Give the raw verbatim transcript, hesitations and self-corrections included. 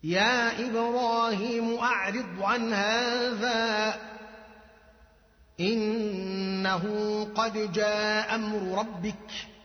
يا إبراهيم أعرض عن هذا إنه قد جاء أمر ربك